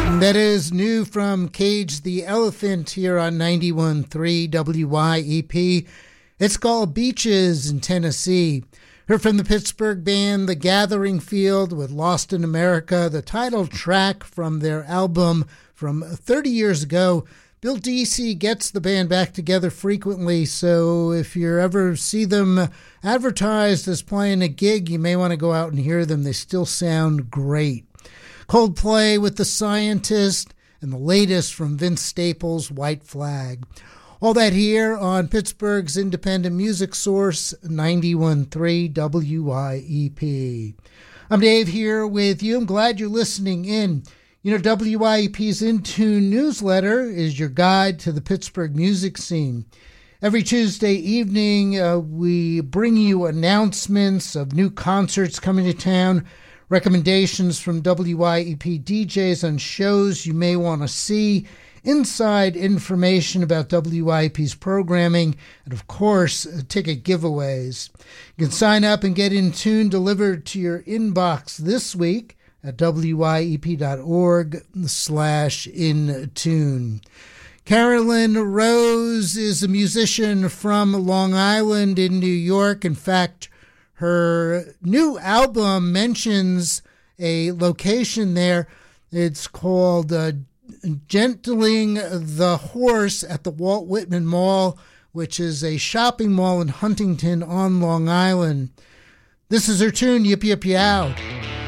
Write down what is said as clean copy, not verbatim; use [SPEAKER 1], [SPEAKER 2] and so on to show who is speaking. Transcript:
[SPEAKER 1] That is new from Cage the Elephant here on 91.3 WYEP. It's called Beaches in Tennessee. Heard from the Pittsburgh band The Gathering Field with Lost in America, the title track from their album from 30 years ago. Bill Deasy gets the band back together frequently, so if you ever see them advertised as playing a gig, you may want to go out and hear them. They still sound great. Coldplay with The Scientist, and the latest from Vince Staples' White Flag. All that here on Pittsburgh's independent music source, 91.3 WYEP. I'm Dave here with you. I'm glad you're listening in. You know, WYEP's In Tune newsletter is your guide to the Pittsburgh music scene. Every Tuesday evening, we bring you announcements of new concerts coming to town, recommendations from WYEP DJs on shows you may want to see, inside information about WYEP's programming, and of course, ticket giveaways. You can sign up and get In Tune delivered to your inbox this week at wyep.org/intune. Carolyn Rose is a musician from Long Island in New York. In fact, her new album mentions a location there. It's called Gentling the Horse at the Walt Whitman Mall, which is a shopping mall in Huntington on Long Island. This is her tune, Yip Yip Yow.